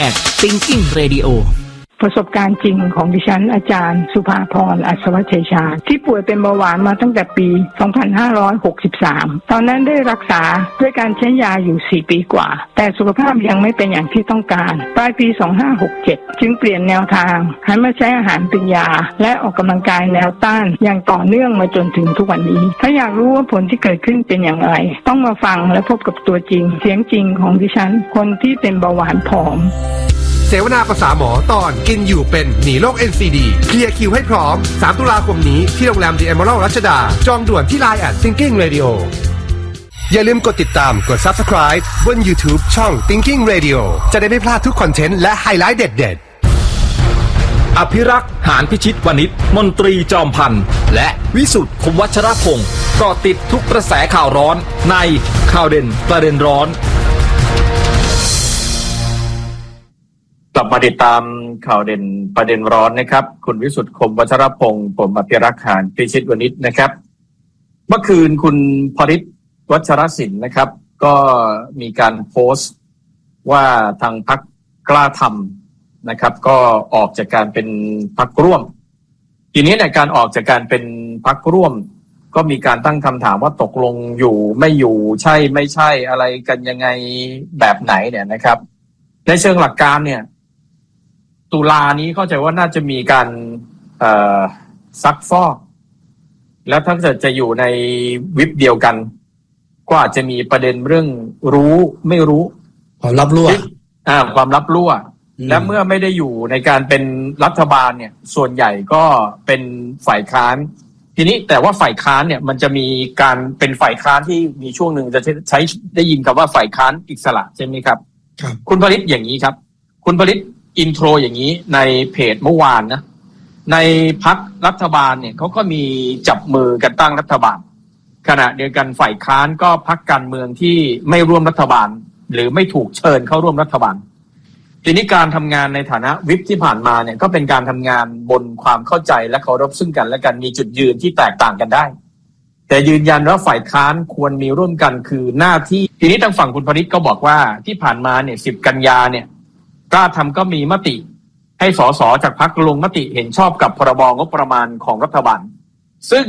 Thinking Radio ประสบการณ์จริงของดิฉันอาจารย์สุภาพร อัศวเชชาที่ป่วยเป็นเบาหวานมาตั้งแต่ปี 2563 ตอนนั้นได้รักษาด้วยการใช้ยาอยู่ 4 ปีกว่าแต่สุขภาพยังไม่เป็นอย่างที่ต้องการปลายปี 2567 จึงเปลี่ยนแนวทางหันมาใช้อาหารเป็นยาและออกกำลังกายแนวต้านอย่างต่อเนื่องมาจนถึงทุกวันนี้ถ้าอยากรู้ว่าผลที่เกิดขึ้นเป็นอย่างไรต้องมาฟังและพบกับตัวจริงเสียงจริงของดิฉันคนที่เป็นเบาหวานผอมเสวนาภาษาหมอตอนกินอยู่เป็นหนีโรค NCD เคลียร์คิวให้พร้อม3 ตุลาคมนี้ที่โรงแรม The Emerald รัชดาจองด่วนที่ Line @Thinking Radio อย่าลืมกดติดตามกด Subscribe บน YouTube ช่อง Thinking Radio จะได้ไม่พลาดทุกคอนเทนต์และไฮไลท์เด็ดอภิรักษ์หานพิชิตวณิชมนตรีจอมพันธ์และวิสุทธิ์คมวัชรพงศ์ก็ติดทุกกระแสข่าวร้อนในข่าวเด่นประเด็นร้อนกลับมาติดตามข่าวเด่นประเด็นร้อนนะครับคุณวิสุทธิ์คมวัชรพงศ์ผมอภิรักษ์หานพิชิตวณิชนะครับเมื่อคืนคุณพริตวัชรศิลป์นะครับก็มีการโพสต์ว่าทางพรรคกล้าทำนะครับก็ออกจากการเป็นพรรคร่วมทีนี้ในการออกจากการเป็นพรรคร่วมก็มีการตั้งคำถามว่าตกลงอยู่ไม่อยู่ใช่ไม่ใช่อะไรกันยังไงแบบไหนเนี่ยนะครับในเชิงหลักการเนี่ยตุลานี้เข้าใจว่าน่าจะมีการซักฟอกแล้วถ้าเกิดจะอยู่ในวิปเดียวกันก็อาจจะมีประเด็นเรื่องรู้ไม่รู้ความลับรั่วความลับรั่วและเมื่อไม่ได้อยู่ในการเป็นรัฐบาลเนี่ยส่วนใหญ่ก็เป็นฝ่ายค้านทีนี้แต่ว่าฝ่ายค้านเนี่ยมันจะมีการเป็นฝ่ายค้านที่มีช่วงหนึ่งจะใช้ได้ยินคำว่าฝ่ายค้านอิสระใช่ไหมครับคุณผลิตอย่างนี้ครับคุณผลิตอินโทรอย่างนี้ในเพจเมื่อวานนะในพรรครัฐบาลเนี่ยเขาก็มีจับมือกันตั้งรัฐบาลขณะเดียวกันฝ่ายค้านก็พรรคการเมืองที่ไม่ร่วมรัฐบาลหรือไม่ถูกเชิญเข้าร่วมรัฐบาลทีนี้การทำงานในฐานะวิปที่ผ่านมาเนี่ยก็เป็นการทำงานบนความเข้าใจและเคารพซึ่งกันและกันมีจุดยืนที่แตกต่างกันได้แต่ยืนยันว่าฝ่ายค้านควรมีร่วมกันคือหน้าที่ทีนี้ทางฝั่งคุณพริตก็บอกว่าที่ผ่านมาเนี่ย10 กันยาเนี่ยกล้าทำก็มีมติให้สสจากพรรคลงมติเห็นชอบกับพรบงบประมาณของรัฐบาลซึ่ง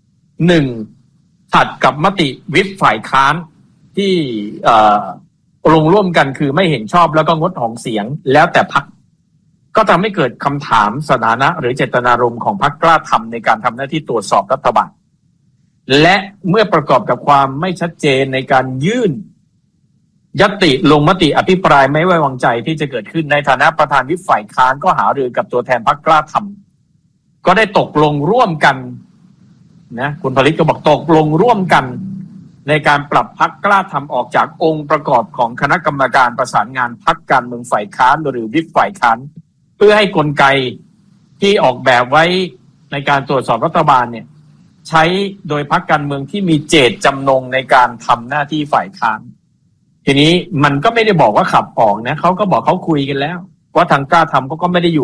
1ขัดกับมติวิปฝ่ายค้านที่ลงร่วมกันคือไม่เห็นชอบแล้วก็งดออกเสียงแล้วแต่พรรคก็ทำให้เกิดคำถามสถานะหรือเจตนารมณ์ของพรรคกล้าทำในการทำหน้าที่ตรวจสอบรัฐบาลและเมื่อประกอบกับความไม่ชัดเจนในการยื่นญัตติลงมติอภิปรายไม่ไว้วางใจที่จะเกิดขึ้นในฐานะประธานวิปฝ่ายค้านก็หารือกับตัวแทนพรรคกล้าทำก็ได้ตกลงร่วมกันนะคุณผลิตก็บอกตกลงร่วมกันในการปรับพรรคกล้าทำออกจากองค์ประกอบของคณะกรรมการประสานงานพรรคการเมืองฝ่ายค้านหรือวิปฝ่ายค้านเพื่อให้กลไกที่ออกแบบไว้ในการตรวจสอบรัฐบาลเนี่ยใช้โดยพรรคการเมืองที่มีเจตจำนงในการทำหน้าที่ฝ่ายค้านทีนี้มันก็ไม่ได้บอกว่าขับออกนะเขาก็บอกเขาคุยกันแล้วว่าทางกล้าทำก็ไม่ได้อยู่